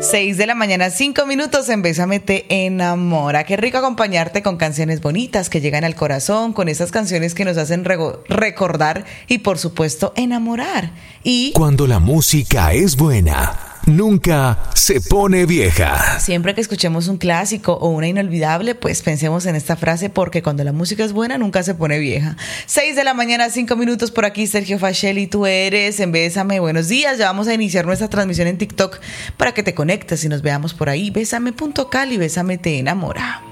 6 de la mañana, 5 minutos en Bésame te enamora. Qué rico acompañarte con canciones bonitas que llegan al corazón, con esas canciones que nos hacen recordar y por supuesto enamorar. Y cuando la música es buena, nunca se pone vieja. siempre que escuchemos un clásico o una inolvidable, pues pensemos en esta frase, porque cuando la música es buena, nunca se pone vieja. 6 de la mañana, 5 minutos por aquí, Sergio Fachelli, tú eres en Bésame. Buenos días, ya vamos a iniciar nuestra transmisión en TikTok para que te conectes y nos veamos por ahí. Bésame.cal y Bésame te enamora.